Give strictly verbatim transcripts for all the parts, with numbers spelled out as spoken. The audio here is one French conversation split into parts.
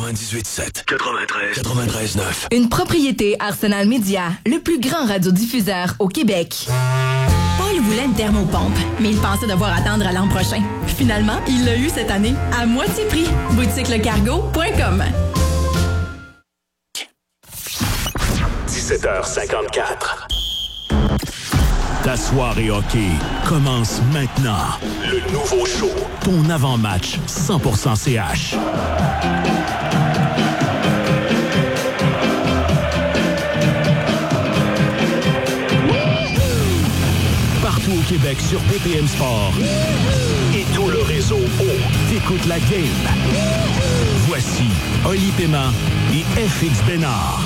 quatre-vingt-dix-huit sept, quatre-vingt-treize, quatre-vingt-treize neuf. Une propriété Arsenal Média, le plus grand radiodiffuseur au Québec. Paul voulait une thermopompe, mais il pensait devoir attendre à l'an prochain. Finalement, il l'a eu cette année, à moitié prix. boutique le cargo point com. dix-sept heures cinquante-quatre. Ta soirée hockey commence maintenant. Le nouveau show, ton avant-match cent pour cent C H. Partout au Québec sur B P M Sport et tout le réseau O, t'écoutes la game. Voici Oli Paiement et F X Bénard.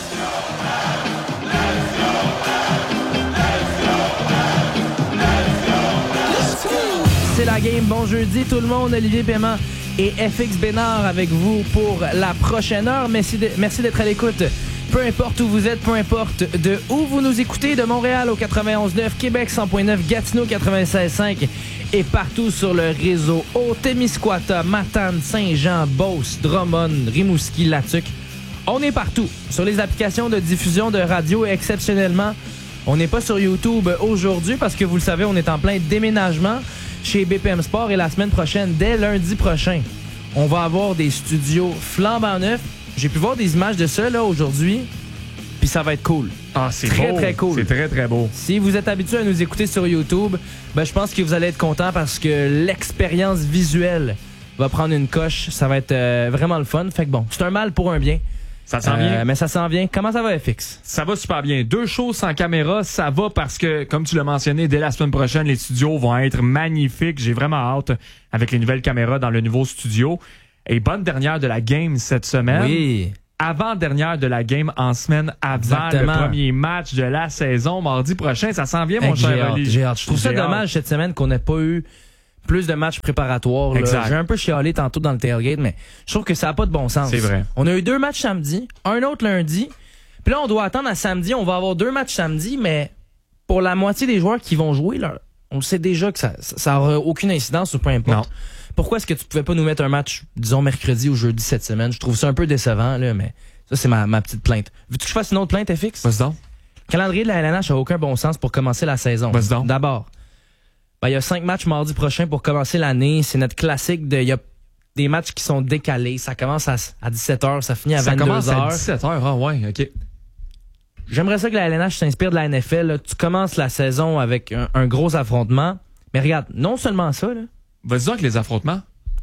C'est la game. Bon jeudi tout le monde. Olivier Paiement et F X Bénard avec vous pour la prochaine heure. Merci, de, merci d'être à l'écoute. Peu importe où vous êtes, peu importe de où vous nous écoutez, de Montréal au quatre-vingt-onze neuf, Québec cent point neuf, Gatineau quatre-vingt-seize cinq et partout sur le réseau au Témiscouata, Matane, Saint-Jean, Beauce, Drummond, Rimouski, Latuc. On est partout. Sur les applications de diffusion de radio, exceptionnellement, on n'est pas sur YouTube aujourd'hui parce que vous le savez, on est en plein déménagement chez B P M Sport et la semaine prochaine, dès lundi prochain, on va avoir des studios flambant neufs. J'ai pu voir des images de ça là aujourd'hui, puis ça va être cool. Ah, c'est très beau. très cool. C'est très très beau. Si vous êtes habitué à nous écouter sur YouTube, ben je pense que vous allez être content parce que l'expérience visuelle va prendre une coche. Ça va être euh, vraiment le fun. Fait que bon, c'est un mal pour un bien. Ça s'en vient. Euh, mais ça s'en vient. Comment ça va, F X? Ça va super bien. Deux shows sans caméra, ça va parce que, comme tu l'as mentionné, dès la semaine prochaine, les studios vont être magnifiques. J'ai vraiment hâte avec les nouvelles caméras dans le nouveau studio. Et bonne dernière de la game cette semaine. Oui. Avant-dernière de la game en semaine avant Exactement. le premier match de la saison. Mardi prochain, ça s'en vient, mon Hey, j'ai cher hâte, Oli. j'ai hâte. Je trouve ça J'ai dommage hâte. cette semaine qu'on n'ait pas eu plus de matchs préparatoires. Là. Exact. J'ai un peu chialé tantôt dans le tailgate, mais je trouve que ça n'a pas de bon sens. C'est vrai. On a eu deux matchs samedi, un autre lundi. Puis là, on doit attendre à samedi. On va avoir deux matchs samedi, mais pour la moitié des joueurs qui vont jouer, là, on sait déjà que ça ça n'aura aucune incidence ou peu importe. Non. Pourquoi est-ce que tu pouvais pas nous mettre un match, disons, mercredi ou jeudi cette semaine? Je trouve ça un peu décevant, là, mais ça, c'est ma, ma petite plainte. Veux-tu que je fasse une autre plainte, F X? Vas-y donc. Le calendrier de la L N H n'a aucun bon sens pour commencer la saison. Vas-y donc. D'abord, ben, il y a cinq matchs mardi prochain pour commencer l'année. C'est notre classique de... Il y a des matchs qui sont décalés. Ça commence à, à dix-sept heures, ça finit à Ça vingt-deux commence heures. à dix-sept heures. Ah ouais, OK. J'aimerais ça que la L N H s'inspire de la N F L. Là. Tu commences la saison avec un, un gros affrontement. Mais regarde, non seulement ça, là. Vas-y donc avec les affrontements.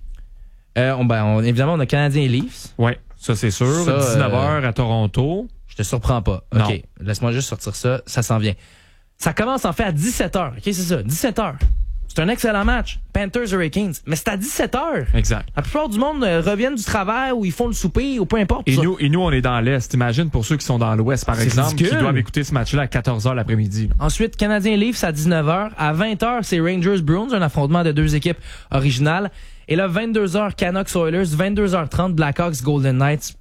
Euh, on, ben, on, évidemment, on a Canadiens et Leafs. Ouais, ça c'est sûr. Ça, dix-neuf heures euh, à Toronto. Je te surprends pas. Non. OK, laisse-moi juste sortir ça. Ça s'en vient. Ça commence en fait à dix-sept heures. OK, c'est ça, dix-sept heures. C'est un excellent match. Panthers Hurricanes. Mais c'est à dix-sept heures. Exact. La plupart du monde euh, reviennent du travail ou ils font le souper ou peu importe. Et ça. nous, et nous, on est dans l'Est. Imagine pour ceux qui sont dans l'Ouest, par C'est exemple, ridicule. qui doivent écouter ce match-là à quatorze heures l'après-midi. là. Ensuite, Canadiens Leafs à dix-neuf heures. À vingt heures, c'est Rangers Bruins, un affrontement de deux équipes originales. Et là, vingt-deux heures, Canucks Oilers. vingt-deux heures trente, Blackhawks Golden Knights.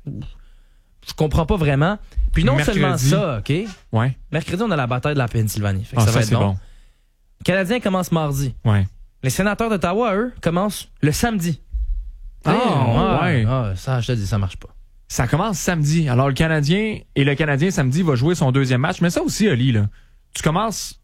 Je comprends pas vraiment. Puis non Mercredi. seulement ça, OK? Ouais. Mercredi, on a la bataille de la Pennsylvanie. Fait que Ah, ça, ça, va être c'est bon. bon. Les Canadiens commencent mardi. Ouais. Les sénateurs d'Ottawa, eux, commencent le samedi. Ah, Ah, ouais. ah, ça, je te dis, ça marche pas. Ça commence samedi. Alors, le Canadien et le Canadien samedi va jouer son deuxième match. Mais ça aussi, Oli, là. Tu commences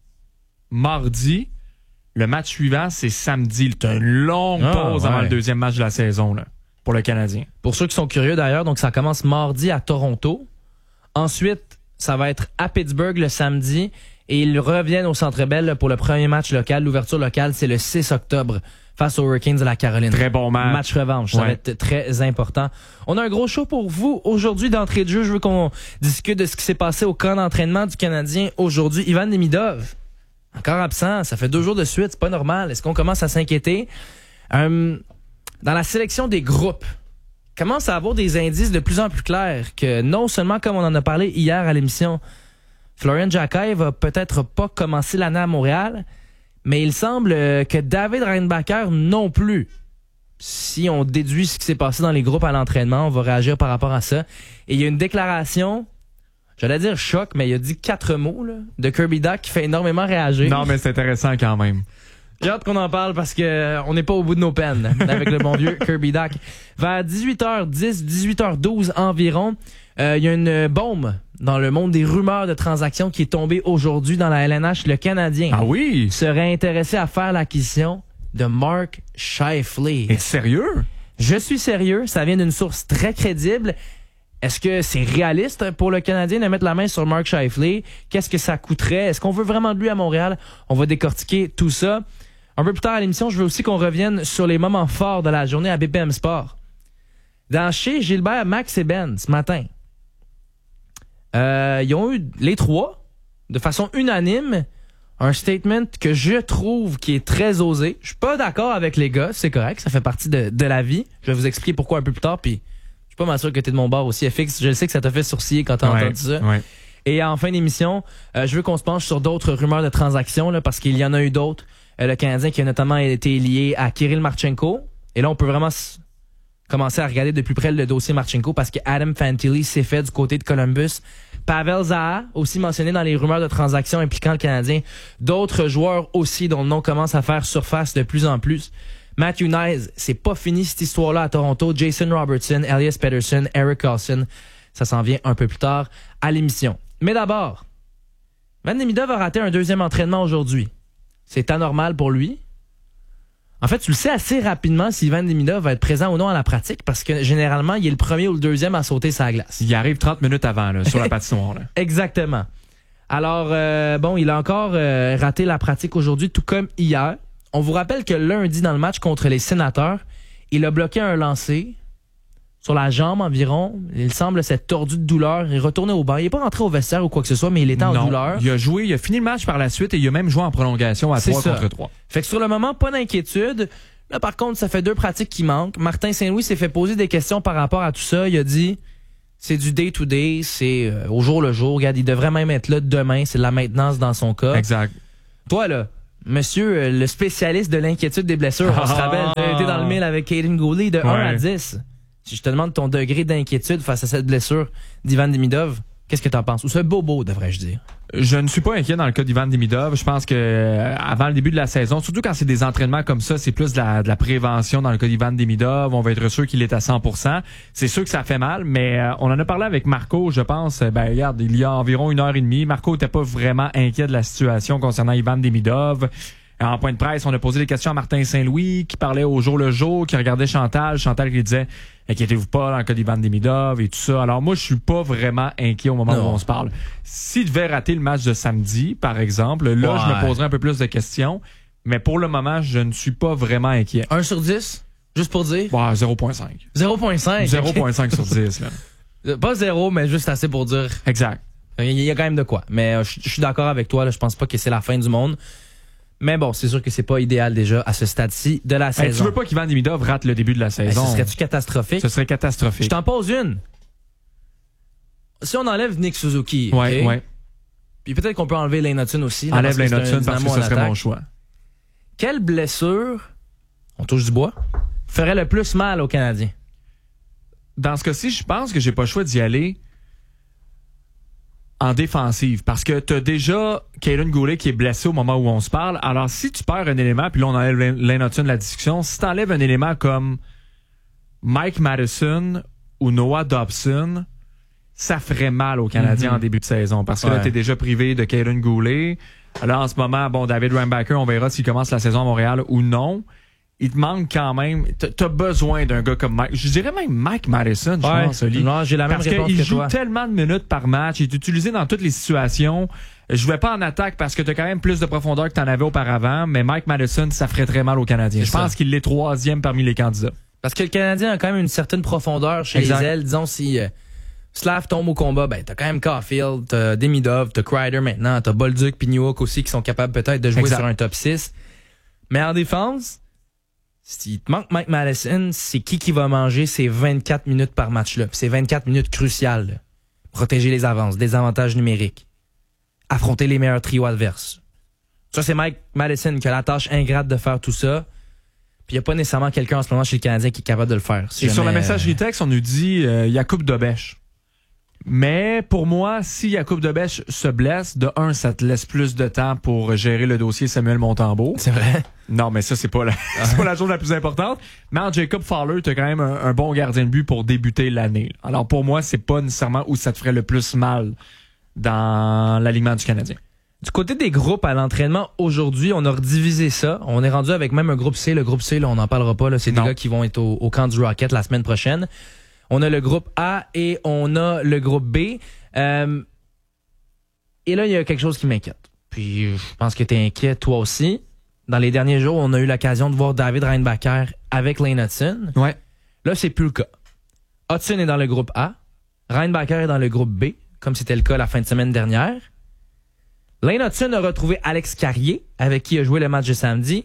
mardi. Le match suivant, c'est samedi. T'as une longue Ah, pause avant ouais. le deuxième match de la saison, là, pour le Canadien. Pour ceux qui sont curieux d'ailleurs, donc ça commence mardi à Toronto. Ensuite, ça va être à Pittsburgh le samedi. Et ils reviennent au Centre Bell là, pour le premier match local. L'ouverture locale, c'est le six octobre face aux Hurricanes de la Caroline. Très bon match. Match revanche, ça Ouais. va être très important. On a un gros show pour vous aujourd'hui d'entrée de jeu. Je veux qu'on discute de ce qui s'est passé au camp d'entraînement du Canadien aujourd'hui. Ivan Demidov, encore absent. Ça fait deux jours de suite, c'est pas normal. Est-ce qu'on commence à s'inquiéter? Euh, dans la sélection des groupes, commence à avoir des indices de plus en plus clairs que non seulement, comme on en a parlé hier à l'émission, Florian Jacquet va peut-être pas commencer l'année à Montréal, mais il semble que David Reinbacher non plus. Si on déduit ce qui s'est passé dans les groupes à l'entraînement, on va réagir par rapport à ça. Et il y a une déclaration, j'allais dire choc, mais il a dit quatre mots là, de Kirby Dach qui fait énormément réagir. Non, mais c'est intéressant quand même. J'ai hâte qu'on en parle parce que on n'est pas au bout de nos peines avec le bon vieux Kirby Dach. Vers dix-huit heures dix, dix-huit heures douze environ, il euh, y a une bombe dans le monde des rumeurs de transactions qui est tombée aujourd'hui dans la L N H. Le Canadien ah oui? serait intéressé à faire l'acquisition de Mark Scheifele. Et sérieux? Je suis sérieux, ça vient d'une source très crédible. Est-ce que c'est réaliste pour le Canadien de mettre la main sur Mark Scheifele? Qu'est-ce que ça coûterait? Est-ce qu'on veut vraiment de lui à Montréal? On va décortiquer tout ça. Un peu plus tard à l'émission, je veux aussi qu'on revienne sur les moments forts de la journée à B P M Sport. Dans chez Gilbert, Max et Ben, ce matin, euh, ils ont eu, les trois, de façon unanime, un statement que je trouve qui est très osé. Je suis pas d'accord avec les gars, c'est correct, ça fait partie de, de la vie. Je vais vous expliquer pourquoi un peu plus tard, puis je suis pas mal sûr que t'es de mon bord aussi, F X. Je sais que ça t'a fait sourciller quand t'as ouais, entendu ça. Ouais. Et en fin d'émission, euh, je veux qu'on se penche sur d'autres rumeurs de transactions, là, parce qu'il y en a eu d'autres. Euh, le Canadien qui a notamment été lié à Kirill Marchenko. Et là, on peut vraiment s- commencer à regarder de plus près le dossier Marchenko parce que Adam Fantilli s'est fait du côté de Columbus. Pavel Zaha, aussi mentionné dans les rumeurs de transactions impliquant le Canadien. D'autres joueurs aussi dont le nom commence à faire surface de plus en plus. Matthew Knies, c'est pas fini cette histoire-là à Toronto. Jason Robertson, Elias Pettersson, Eric Carlson. Ça s'en vient un peu plus tard à l'émission. Mais d'abord, Van Demidov a raté un deuxième entraînement aujourd'hui. C'est anormal pour lui. En fait, tu le sais assez rapidement si Van Demidov va être présent ou non à la pratique parce que généralement, il est le premier ou le deuxième à sauter sa glace. Il arrive trente minutes avant, là, sur la patinoire. Là. Exactement. Alors, euh, bon, il a encore euh, raté la pratique aujourd'hui, tout comme hier. On vous rappelle que lundi, dans le match contre les Sénateurs, il a bloqué un lancer sur la jambe environ. Il semble s'être tordu de douleur. Il est retourné au banc. Il n'est pas rentré au vestiaire ou quoi que ce soit, mais il était en non, douleur. Il a joué, il a fini le match par la suite et il a même joué en prolongation à C'est trois ça. contre trois. Fait que sur le moment, pas d'inquiétude. Là, par contre, ça fait deux pratiques qui manquent. Martin Saint-Louis s'est fait poser des questions par rapport à tout ça. Il a dit, c'est du day-to-day, c'est euh, au jour le jour. Regarde, il devrait même être là demain. C'est de la maintenance dans son cas. Exact. Toi, là, monsieur, euh, le spécialiste de l'inquiétude des blessures, on se rappelle, t'as été dans le mille avec Caden Goulet de Ouais. un à dix. Si je te demande ton degré d'inquiétude face à cette blessure d'Ivan Demidov, qu'est-ce que t'en penses? Ou ce bobo, devrais-je dire? Je ne suis pas inquiet dans le cas d'Ivan Demidov. Je pense que euh, avant le début de la saison, surtout quand c'est des entraînements comme ça, c'est plus de la, de la prévention dans le cas d'Ivan Demidov. On va être sûr qu'il est à cent pour cent. C'est sûr que ça fait mal, mais euh, on en a parlé avec Marco, je pense. Ben regarde, il y a environ une heure et demie. Marco n'était pas vraiment inquiet de la situation concernant Ivan Demidov. En point de presse, on a posé des questions à Martin Saint-Louis qui parlait au jour le jour, qui regardait Chantal. Chantal qui disait « Inquiétez-vous pas dans le cas d'Ivan Demidov » et tout ça. Alors moi, je suis pas vraiment inquiet au moment non. où on se parle. S'il devait rater le match de samedi, par exemple, là, ouais. je me poserais un peu plus de questions. Mais pour le moment, je ne suis pas vraiment inquiet. un sur dix? Juste pour dire? Bah, zéro virgule cinq. zéro virgule cinq. zéro virgule cinq sur dix. Là. Pas zéro, mais juste assez pour dire. Exact. Il y a quand même de quoi. Mais euh, je, je suis d'accord avec toi, là, je pense pas que c'est la fin du monde. Mais bon, c'est sûr que c'est pas idéal déjà à ce stade-ci de la Hey, saison. tu veux pas qu'Ivan Demidov rate le début de la Hey, saison? ce serait-tu catastrophique? Ce serait catastrophique. Je t'en pose une. Si on enlève Nick Suzuki, Ouais, okay? ouais. Puis peut-être qu'on peut enlever Lane Hudson aussi. là, Enlève parce que Lane c'est un Hudson parce que dynamo ce en serait attaque. mon choix. Quelle blessure, on touche du bois, ferait le plus mal aux Canadiens? Dans ce cas-ci, je pense que j'ai pas le choix d'y aller en défensive parce que t'as déjà Caden Goulet qui est blessé au moment où on se parle. Alors, si tu perds un élément, puis là, on enlève Lane Hudson de la discussion, si t'enlèves un élément comme Mike Madison ou Noah Dobson, ça ferait mal aux Canadiens Mm-hmm. en début de saison parce que Ouais. là, t'es déjà privé de Caden Goulet. Alors, en ce moment, bon, David Rambacker, on verra s'il commence la saison à Montréal ou non. Il te manque quand même. T'as, t'as besoin d'un gars comme Mike. Je dirais même Mike Madison, je Ouais, pense, Oli. non, j'ai la même Parce réponse qu'il que joue toi. tellement de minutes par match. Il est utilisé dans toutes les situations. Je vais pas en attaque parce que t'as quand même plus de profondeur que t'en avais auparavant. Mais Mike Madison, ça ferait très mal aux Canadiens. C'est Je ça. pense qu'il est troisième parmi les candidats. Parce que le Canadien a quand même une certaine profondeur chez Exact. les ailes. Disons, si euh, Slav tombe au combat, ben t'as quand même Caulfield, t'as Demidov, t'as Kreider maintenant, t'as Bolduc puis Newhook aussi qui sont capables peut-être de jouer Exact. sur un top six. Mais en défense, s'il te manque Mike Madison, c'est qui qui va manger ces vingt-quatre minutes par match-là? Puis c'est vingt-quatre minutes cruciales. Là. Protéger les avances, des avantages numériques. Affronter les meilleurs trios adverses. Ça, c'est Mike Madison qui a la tâche ingrate de faire tout ça. Puis il n'y a pas nécessairement quelqu'un en ce moment chez le Canadien qui est capable de le faire. Si Et sur la jamais, messagerie euh, texte, on nous dit euh, Yacoub Dobèche. Mais pour moi, si Jakub Dobeš se blesse, de un, ça te laisse plus de temps pour gérer le dossier Samuel Montembeault. C'est vrai? Non, mais ça, c'est pas la, c'est pas la chose la plus importante. Mais en Jacob Fowler, t'as quand même un, un bon gardien de but pour débuter l'année. Alors pour moi, c'est pas nécessairement où ça te ferait le plus mal dans l'alignement du Canadien. Du côté des groupes à l'entraînement, aujourd'hui, on a redivisé ça. On est rendu avec même un groupe C. Le groupe C, là, on n'en parlera pas. Là. C'est Non. des gars qui vont être au, au camp du Rocket la semaine prochaine. On a le groupe A et on a le groupe B. Euh, et là, il y a quelque chose qui m'inquiète. Puis je pense que tu es inquiet, toi aussi. Dans les derniers jours, on a eu l'occasion de voir David Reinbacher avec Lane Hutson. Ouais. Là, c'est plus le cas. Hutson est dans le groupe A. Reinbacher est dans le groupe B, comme c'était le cas la fin de semaine dernière. Lane Hutson a retrouvé Alex Carrier, avec qui il a joué le match de samedi.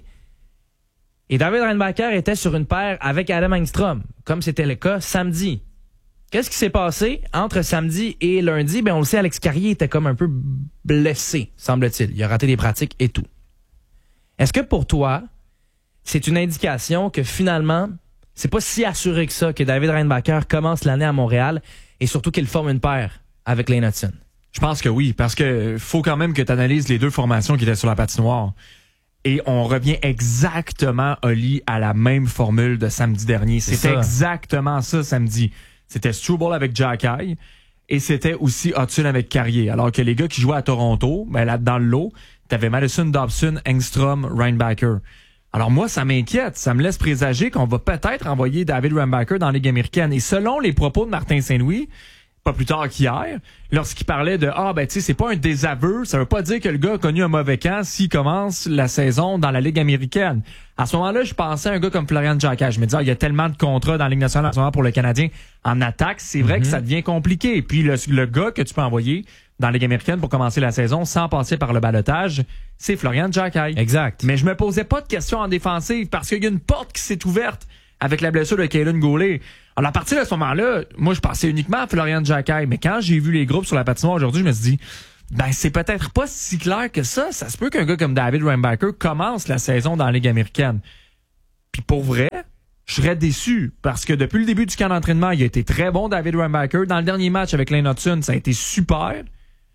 Et David Reinbacher était sur une paire avec Adam Engstrom, comme c'était le cas samedi. Qu'est-ce qui s'est passé entre samedi et lundi? Ben, on le sait, Alex Carrier était comme un peu blessé, semble-t-il. Il a raté des pratiques et tout. Est-ce que pour toi, c'est une indication que finalement, c'est pas si assuré que ça que David Reinbacher commence l'année à Montréal et surtout qu'il forme une paire avec Lane Hutson? Je pense que oui, parce que faut quand même que tu analyses les deux formations qui étaient sur la patinoire. Et on revient exactement, Oli, à la même formule de samedi dernier. C'est C'était ça. exactement ça samedi. C'était Struble avec Jacky et c'était aussi Hudson avec Carrier. Alors que les gars qui jouaient à Toronto, ben là, dans le lot, t'avais Madison, Dobson, Engstrom, Reinbacher. Alors moi, ça m'inquiète. Ça me laisse présager qu'on va peut-être envoyer David Reinbacher dans la Ligue américaine. Et selon les propos de Martin Saint-Louis, pas plus tard qu'hier, lorsqu'il parlait de « Ah, ben tu sais, c'est pas un désaveu, ça veut pas dire que le gars a connu un mauvais camp s'il commence la saison dans la Ligue américaine. » À ce moment-là, je pensais à un gars comme Florian Jacky. Je me disais, ah, il y a tellement de contrats dans la Ligue nationale en ce moment pour le Canadien en attaque, c'est vrai mm-hmm. que ça devient compliqué. Puis le, le gars que tu peux envoyer dans la Ligue américaine pour commencer la saison sans passer par le ballottage, c'est Florian Jacky. Exact. Mais je me posais pas de questions en défensive parce qu'il y a une porte qui s'est ouverte avec la blessure de Kaelin Goulet. Alors, à partir de ce moment-là, moi, je pensais uniquement à Florian Jacky. Mais quand j'ai vu les groupes sur la patinoire aujourd'hui, je me suis dit, ben, c'est peut-être pas si clair que ça. Ça se peut qu'un gars comme David Reinbacher commence la saison dans la Ligue américaine. Puis pour vrai, je serais déçu parce que depuis le début du camp d'entraînement, il a été très bon, David Reinbacher. Dans le dernier match avec Lane Hutson, ça a été super.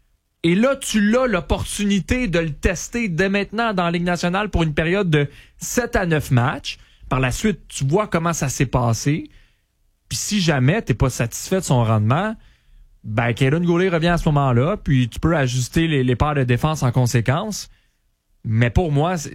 Et là, tu as l'opportunité de le tester dès maintenant dans la Ligue nationale pour une période de sept à neuf matchs. Par la suite, tu vois comment ça s'est passé. Puis si jamais t'es pas satisfait de son rendement, ben Kaelin Goulet revient à ce moment-là, puis tu peux ajuster les, les paires de défense en conséquence. Mais pour moi, c'est,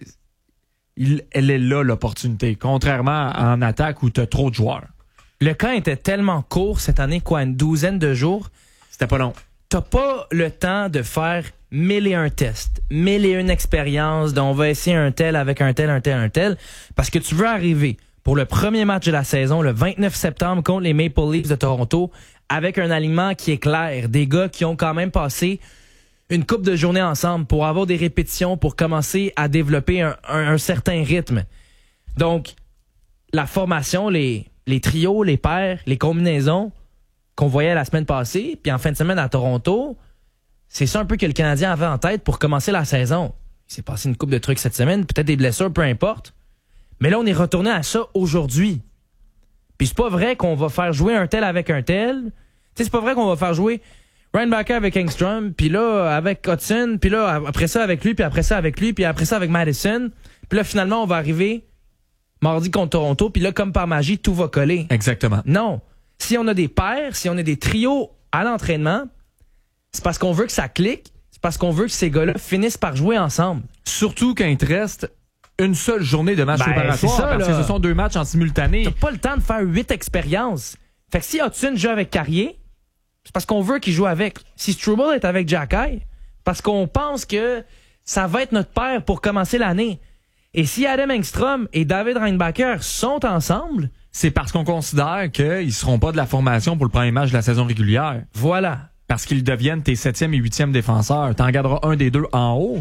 il, elle est là l'opportunité, contrairement en attaque où t'as trop de joueurs. Le camp était tellement court cette année, quoi, une douzaine de jours. C'était pas long. T'as pas le temps de faire mille et un tests, mille et une expériences, dont on va essayer un tel avec un tel, un tel, un tel, parce que tu veux arriver pour le premier match de la saison, le vingt-neuf septembre, contre les Maple Leafs de Toronto, avec un alignement qui est clair. Des gars qui ont quand même passé une couple de journées ensemble pour avoir des répétitions, pour commencer à développer un, un, un certain rythme. Donc, la formation, les, les trios, les paires, les combinaisons qu'on voyait la semaine passée, puis en fin de semaine à Toronto, c'est ça un peu que le Canadien avait en tête pour commencer la saison. Il s'est passé une couple de trucs cette semaine, peut-être des blessures, peu importe. Mais là, on est retourné à ça aujourd'hui. Puis c'est pas vrai qu'on va faire jouer un tel avec un tel. Tu sais, c'est pas vrai qu'on va faire jouer Reinbacher avec Engstrom, puis là, avec Hudson, puis là, après ça avec lui, puis après ça avec lui, puis après ça avec Madison. Puis là, finalement, on va arriver mardi contre Toronto, puis là, comme par magie, tout va coller. Exactement. Non. Si on a des paires, si on a des trios à l'entraînement, c'est parce qu'on veut que ça clique, c'est parce qu'on veut que ces gars-là finissent par jouer ensemble. Surtout quand il te reste une seule journée de match ben, préparatoire, ça, parce là. que ce sont deux matchs en simultané. T'as pas le temps de faire huit expériences. Fait que si Hudson joue avec Carrier, c'est parce qu'on veut qu'il joue avec. Si Struble est avec Jacky, parce qu'on pense que ça va être notre paire pour commencer l'année. Et si Adam Engstrom et David Reinbacher sont ensemble, c'est parce qu'on considère qu'ils seront pas de la formation pour le premier match de la saison régulière. Voilà. Parce qu'ils deviennent tes septième et huitième défenseurs. T'en garderas un des deux en haut.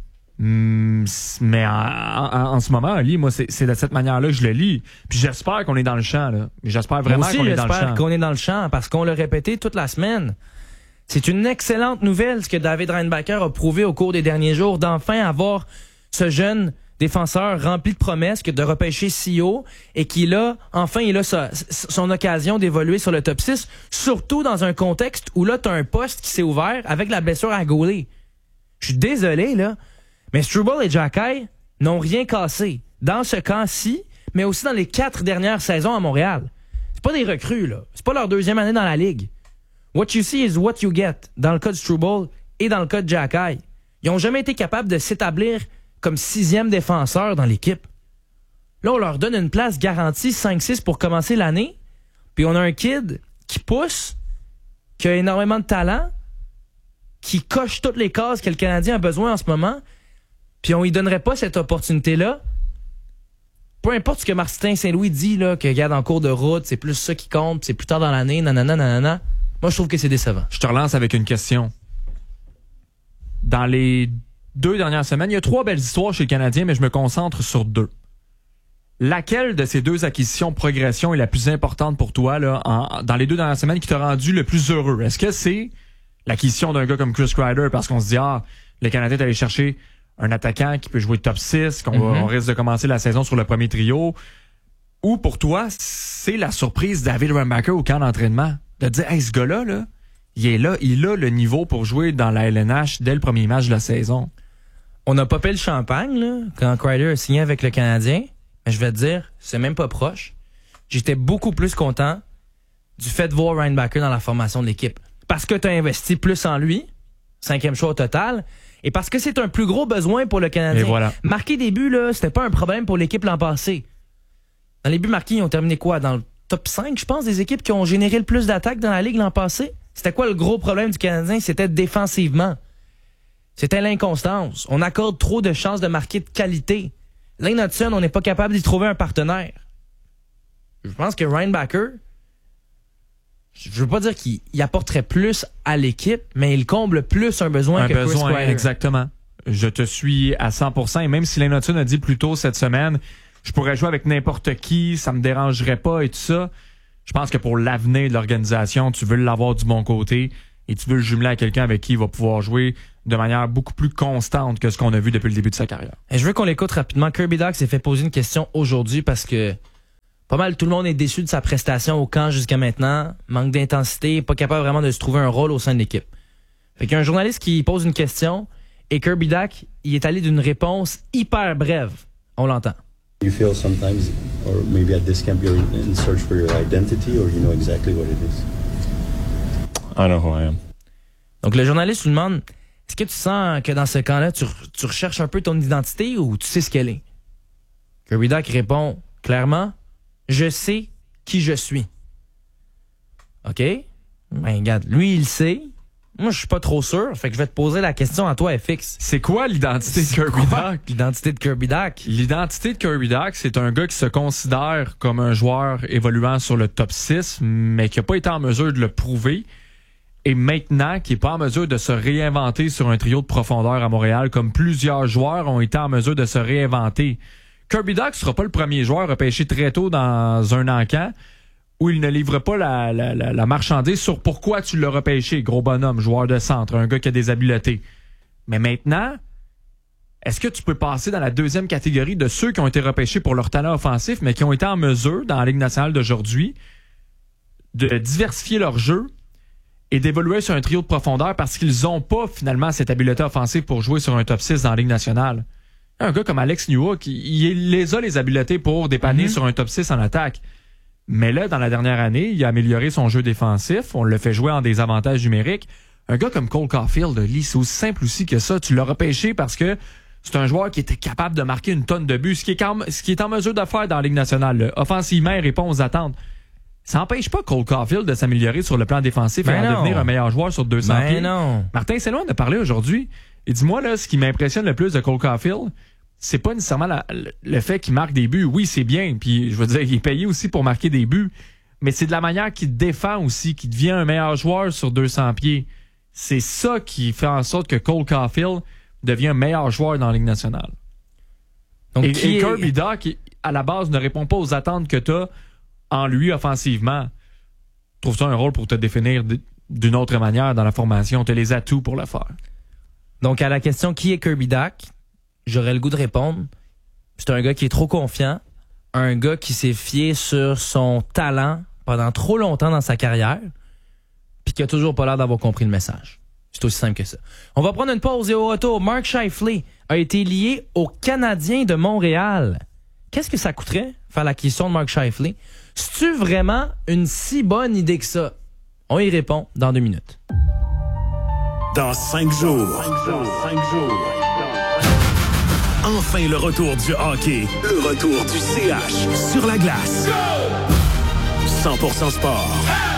Mmh, mais en, en, en ce moment, Ali, moi, c'est, c'est de cette manière-là que je le lis. Puis j'espère qu'on est dans le champ, là. J'espère vraiment moi aussi, qu'on est dans le champ. j'espère qu'on est dans le champ parce qu'on l'a répété toute la semaine. C'est une excellente nouvelle ce que David Reinbacher a prouvé au cours des derniers jours, d'enfin avoir ce jeune défenseur rempli de promesses que de repêcher si haut et qui là, enfin, il a sa, son occasion d'évoluer sur le top six, surtout dans un contexte où là, tu as un poste qui s'est ouvert avec la blessure à Goulet. Je suis désolé, là, mais Struble et Xhekaj n'ont rien cassé dans ce camp-ci, mais aussi dans les quatre dernières saisons à Montréal. C'est pas des recrues, là. C'est pas leur deuxième année dans la Ligue. What you see is what you get, dans le cas de Struble et dans le cas de Xhekaj. Ils ont jamais été capables de s'établir comme sixième défenseur dans l'équipe. Là, on leur donne une place garantie cinq six pour commencer l'année, puis on a un kid qui pousse, qui a énormément de talent, qui coche toutes les cases que le Canadien a besoin en ce moment, puis on lui donnerait pas cette opportunité-là. Peu importe ce que Martin Saint-Louis dit, là, que regarde en cours de route, c'est plus ça qui compte, c'est plus tard dans l'année, nanana, nanana. Moi, je trouve que c'est décevant. Je te relance avec une question. Dans les deux dernières semaines, il y a trois belles histoires chez le Canadien, mais je me concentre sur deux. Laquelle de ces deux acquisitions progression est la plus importante pour toi là, en, dans les deux dernières semaines qui t'a rendu le plus heureux? Est-ce que c'est l'acquisition d'un gars comme Chris Kreider parce qu'on se dit, ah, le Canadien est allé chercher un attaquant qui peut jouer top six, qu'on mm-hmm. va, on risque de commencer la saison sur le premier trio? Ou pour toi, c'est la surprise David Reinbacher au camp d'entraînement? De dire, hey, ce gars-là, là, il est là, il a le niveau pour jouer dans la L N H dès le premier match de la saison. On a popé le champagne, là, quand Kreider a signé avec le Canadien. Mais je vais te dire, c'est même pas proche. J'étais beaucoup plus content du fait de voir Reinbacher dans la formation de l'équipe. Parce que tu as investi plus en lui, cinquième choix au total, et parce que c'est un plus gros besoin pour le Canadien. Et voilà. Marquer des buts, là, c'était pas un problème pour l'équipe l'an passé. Dans les buts marqués, ils ont terminé quoi? Dans le top cinq, je pense, des équipes qui ont généré le plus d'attaques dans la Ligue l'an passé? C'était quoi le gros problème du Canadien? C'était défensivement. C'était l'inconstance. On accorde trop de chances de marquer de qualité. Lane Hudson, on n'est pas capable d'y trouver un partenaire. Je pense que Reinbacher, je veux pas dire qu'il apporterait plus à l'équipe, mais il comble plus un besoin un que besoin, Chris Kreider. Exactement. Je te suis à cent pour cent. Et même si Lane Hudson a dit plus tôt cette semaine, je pourrais jouer avec n'importe qui, ça me dérangerait pas et tout ça. Je pense que pour l'avenir de l'organisation, tu veux l'avoir du bon côté et tu veux le jumeler à quelqu'un avec qui il va pouvoir jouer de manière beaucoup plus constante que ce qu'on a vu depuis le début de sa carrière. Et je veux qu'on l'écoute rapidement. Kirby Dach s'est fait poser une question aujourd'hui parce que pas mal tout le monde est déçu de sa prestation au camp jusqu'à maintenant. Manque d'intensité, pas capable vraiment de se trouver un rôle au sein de l'équipe. Fait qu'il y a un journaliste qui pose une question et Kirby Dach, il est allé d'une réponse hyper brève. On l'entend. You feel sometimes, or maybe at this camp, you're in search for your identity, or you know exactly what it is? I know who I am. Donc le journaliste lui demande, est-ce que tu sens que dans ce camp-là, tu, tu recherches un peu ton identité ou tu sais ce qu'elle est? Kirby Dach répond clairement, je sais qui je suis. OK? Ben, regarde, lui, il le sait. Moi, je suis pas trop sûr. Fait que je vais te poser la question à toi, F X. C'est quoi l'identité de Kirby Dach? L'identité de Kirby Dach? L'identité de Kirby Dach, c'est un gars qui se considère comme un joueur évoluant sur le top six, mais qui n'a pas été en mesure de le prouver. Et maintenant, qui n'est pas en mesure de se réinventer sur un trio de profondeur à Montréal, comme plusieurs joueurs ont été en mesure de se réinventer. Kirby Dach ne sera pas le premier joueur repêché très tôt dans un encan où il ne livre pas la, la, la, la marchandise sur pourquoi tu l'as repêché, gros bonhomme, joueur de centre, un gars qui a des habiletés. Mais maintenant, est-ce que tu peux passer dans la deuxième catégorie de ceux qui ont été repêchés pour leur talent offensif, mais qui ont été en mesure, dans la Ligue nationale d'aujourd'hui, de diversifier leur jeu et d'évoluer sur un trio de profondeur parce qu'ils n'ont pas finalement cette habileté offensive pour jouer sur un top six dans la Ligue nationale? Un gars comme Alex Newhook, il, il les a les habiletés pour dépanner mm-hmm. sur un top six en attaque. Mais là, dans la dernière année, il a amélioré son jeu défensif. On le fait jouer en désavantage numérique. Un gars comme Cole Caulfield, Lee, c'est aussi simple aussi que ça. Tu l'as repêché parce que c'est un joueur qui était capable de marquer une tonne de buts, ce qui est, quand, ce qui est en mesure de faire dans la Ligue nationale. Là. Offensivement, il répond aux attentes. Ça n'empêche pas Cole Caulfield de s'améliorer sur le plan défensif ben et de devenir un meilleur joueur sur deux cents ben pieds. Non. Martin Saint-Louis en a parlé aujourd'hui. Et dis-moi, là, ce qui m'impressionne le plus de Cole Caulfield, c'est pas nécessairement la, le fait qu'il marque des buts. Oui, c'est bien. Puis, je veux dire, il est payé aussi pour marquer des buts. Mais c'est de la manière qu'il défend aussi, qu'il devient un meilleur joueur sur deux cents pieds. C'est ça qui fait en sorte que Cole Caulfield devient un meilleur joueur dans la Ligue nationale. Donc, et, et Kirby Dach, à la base, ne répond pas aux attentes que tu as en lui offensivement. Trouve-tu un rôle pour te définir d'une autre manière dans la formation? Tu as les atouts pour le faire. Donc, à la question qui est Kirby Dach, j'aurais le goût de répondre. C'est un gars qui est trop confiant, un gars qui s'est fié sur son talent pendant trop longtemps dans sa carrière, puis qui a toujours pas l'air d'avoir compris le message. C'est aussi simple que ça. On va prendre une pause et au retour, Mark Scheifele a été lié aux Canadiens de Montréal. Qu'est-ce que ça coûterait faire l'acquisition de Mark Scheifele? C'est-tu vraiment une si bonne idée que ça? On y répond dans deux minutes. Dans cinq jours. Cinq jours. Cinq jours. Enfin le retour du hockey. Le retour du C H sur la glace. cent pour cent sport.